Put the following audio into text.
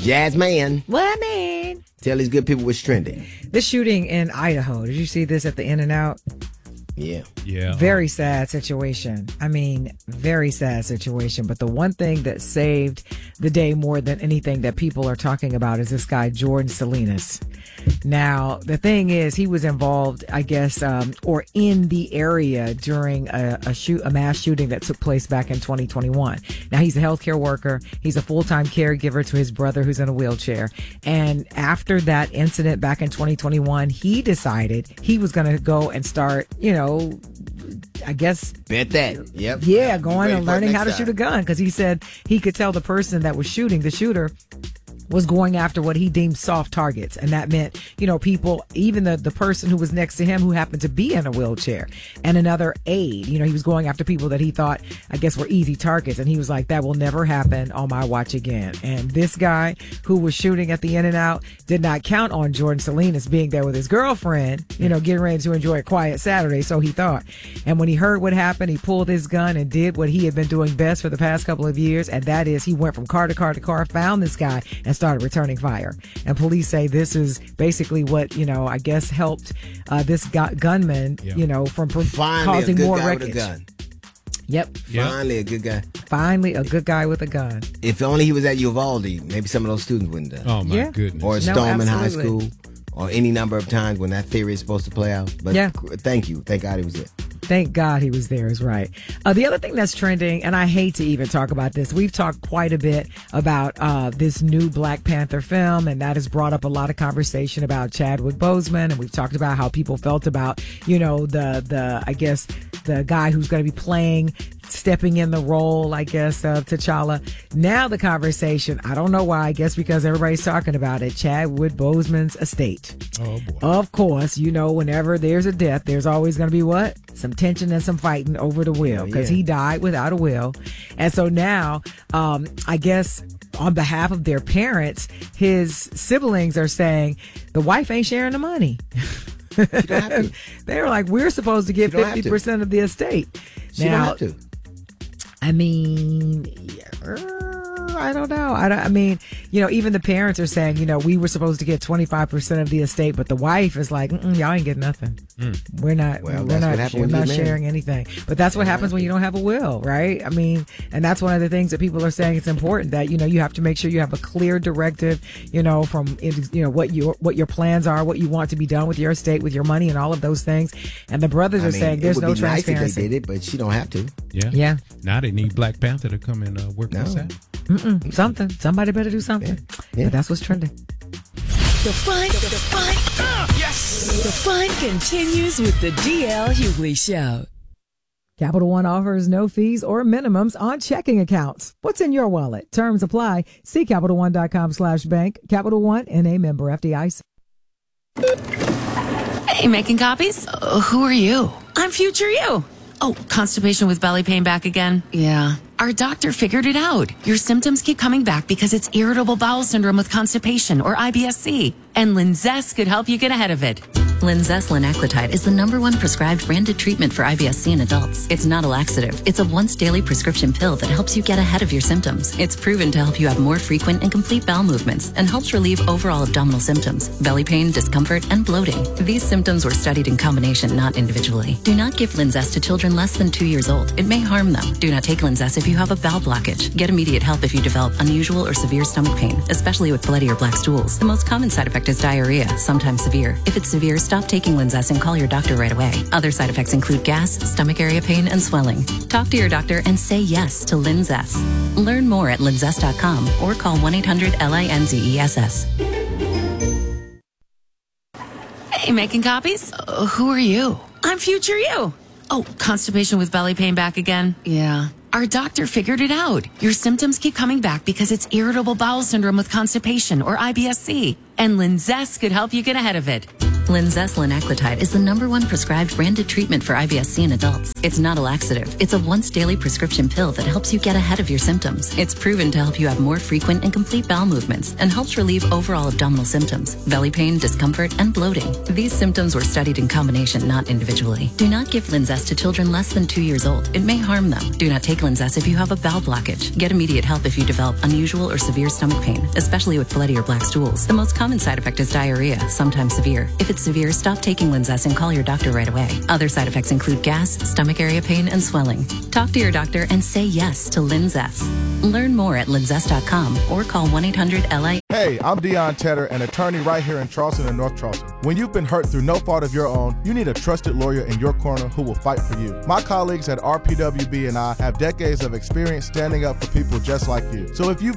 Jasmine. What, man? Tell these good people what's trending. This shooting in Idaho. Did you see this at the In-N-Out? Yeah. Very sad situation. I mean, very sad situation. But the one thing that saved the day more than anything that people are talking about is this guy, Jordan Salinas. Now, the thing is, he was involved, I guess, or in the area during a mass shooting that took place back in 2021. Now, he's a healthcare worker. He's a full-time caregiver to his brother who's in a wheelchair. And after that incident back in 2021, he decided he was going to go and start, I guess. Bet that. Yep. Yeah, going and learning how to shoot a gun, because he said he could tell the person that was shooting, the shooter, was going after what he deemed soft targets. And that meant, people, even the person who was next to him who happened to be in a wheelchair, and another aide, he was going after people that he thought, I guess, were easy targets. And he was like, that will never happen on my watch again. And this guy who was shooting at the In-N-Out did not count on Jordan Salinas being there with his girlfriend, getting ready to enjoy a quiet Saturday. So he thought. And when he heard what happened, he pulled his gun and did what he had been doing best for the past couple of years. And that is, he went from car to car to car, found this guy, and started returning fire. And police say this is basically what, I guess helped this gunman, from causing more wreckage. Yep. Finally a good guy. Finally a good guy with a gun. If only he was at Uvalde, maybe some of those students wouldn't have done. Oh, my goodness. Or Stoneman High School, or any number of times when that theory is supposed to play out. But thank you. Thank God he was there. Thank God he was there is right. The other thing that's trending, and I hate to even talk about this, we've talked quite a bit about this new Black Panther film, and that has brought up a lot of conversation about Chadwick Boseman, and we've talked about how people felt about, I guess, the guy who's going to be stepping in the role, I guess, of T'Challa. Now the conversation, I don't know why, I guess because everybody's talking about it, Chadwick Boseman's estate. Oh, boy. Of course, whenever there's a death, there's always going to be what? Some tension and some fighting over the will, because he died without a will. And so now, I guess, on behalf of their parents, his siblings are saying the wife ain't sharing the money. They were like, we're supposed to get 50% of the estate. She don't have to. I mean, I don't know. I mean, even the parents are saying, we were supposed to get 25% of the estate, but the wife is like, y'all ain't getting nothing. We're not sharing anything. But that's what happens when you don't have a will, right? I mean, and that's one of the things that people are saying. It's important that, you have to make sure you have a clear directive, from, what your plans are, what you want to be done with your estate, with your money and all of those things. And the brothers are saying there's no transparency. Nice if they did it, but she don't have to. Yeah. Now they need Black Panther to come and work this out. Something. Somebody better do something. Yeah. But that's what's trending. The fun continues with the DL Hughley Show. Capital One offers no fees or minimums on checking accounts. What's in your wallet? Terms apply. See CapitalOne.com/bank. Capital One, N.A. member FDIC. Hey, making copies? Who are you? I'm future you. Oh, constipation with belly pain back again? Yeah. Our doctor figured it out. Your symptoms keep coming back because it's irritable bowel syndrome with constipation, or IBS-C. And Linzess could help you get ahead of it. Linzess linaclotide is the #1 prescribed branded treatment for IBS-C in adults. It's not a laxative. It's a once-daily prescription pill that helps you get ahead of your symptoms. It's proven to help you have more frequent and complete bowel movements and helps relieve overall abdominal symptoms, belly pain, discomfort, and bloating. These symptoms were studied in combination, not individually. Do not give Linzess to children less than 2 years old. It may harm them. Do not take Linzess if you have a bowel blockage. Get immediate help if you develop unusual or severe stomach pain, especially with bloody or black stools. The most common side effect is diarrhea, sometimes severe. If it's severe, stop taking Linzess and call your doctor right away. Other side effects include gas, stomach area pain, and swelling. Talk to your doctor and say yes to Linzess. Learn more at linzess.com or call 1-800-LINZESS. Hey, making copies? Who are you? I'm future you. Oh, constipation with belly pain back again? Yeah. Our doctor figured it out. Your symptoms keep coming back because it's irritable bowel syndrome with constipation, or IBS-C. And Linzess could help you get ahead of it. Linzess linaclotide is the #1 prescribed branded treatment for IBS-C in adults. It's not a laxative. It's a once-daily prescription pill that helps you get ahead of your symptoms. It's proven to help you have more frequent and complete bowel movements and helps relieve overall abdominal symptoms, belly pain, discomfort, and bloating. These symptoms were studied in combination, not individually. Do not give Linzess to children less than 2 years old. It may harm them. Do not take Linzess if you have a bowel blockage. Get immediate help if you develop unusual or severe stomach pain, especially with bloody or black stools. The most common side effect is diarrhea, sometimes severe. If it's severe, stop taking Linzess and call your doctor right away. Other side effects include gas, stomach area pain, and swelling. Talk to your doctor and say yes to Linzess. Learn more at linzess.com or call 1-800-LA. Hey, I'm Deion Cheddar, an attorney right here in Charleston and North Charleston. When you've been hurt through no fault of your own, you need a trusted lawyer in your corner who will fight for you. My colleagues at RPWB and I have decades of experience standing up for people just like you. So if you've